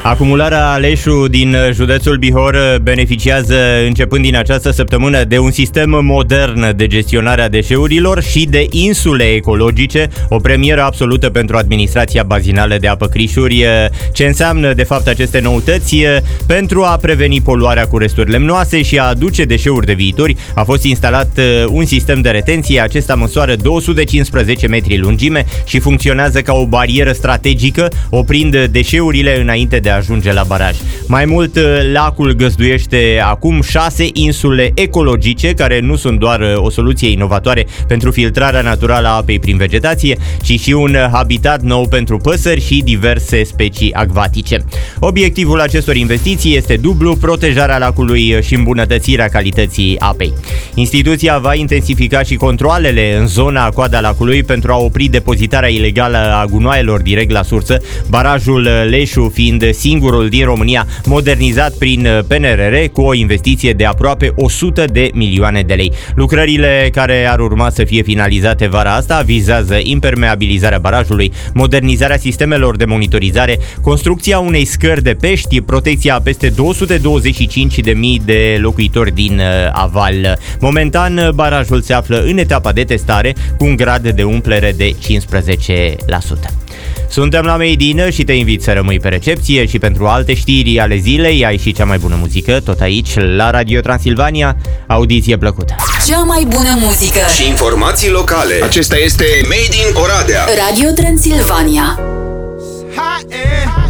Acumularea Leșu din județul Bihor beneficiază începând din această săptămână de un sistem modern de gestionare a deșeurilor și de insule ecologice, o premieră absolută pentru administrația bazinală de apă Crișuri. Ce înseamnă de fapt aceste noutăți? Pentru a preveni poluarea cu resturi lemnoase și a aduce deșeuri de viitori, a fost instalat un sistem de retenție. Acesta măsoară 215 metri lungime și funcționează ca o barieră strategică, oprind deșeurile înainte de a ajunge la baraj. Mai mult, lacul găzduiește acum 6 insule ecologice, care nu sunt doar o soluție inovatoare pentru filtrarea naturală a apei prin vegetație, ci și un habitat nou pentru păsări și diverse specii acvatice. Obiectivul acestor investiții este dublu: protejarea lacului și îmbunătățirea calității apei. Instituția va intensifica și controalele în zona coada lacului pentru a opri depozitarea ilegală a gunoaielor direct la sursă, barajul Leșu fiind singurul din România modernizat prin PNRR cu o investiție de aproape 100 de milioane de lei. Lucrările care ar urma să fie finalizate vara asta vizează impermeabilizarea barajului, modernizarea sistemelor de monitorizare, construcția unei scări de pești, protecția a peste 225.000 de locuitori din aval. Momentan, barajul se află în etapa de testare cu un grad de umplere de 15%. Suntem la Made in și te invit să rămâi pe recepție și pentru alte știri ale zilei ai și cea mai bună muzică, tot aici, la Radio Transilvania. Audiție plăcută! Cea mai bună muzică și informații locale. Acesta este Made in Oradea. Radio Transilvania.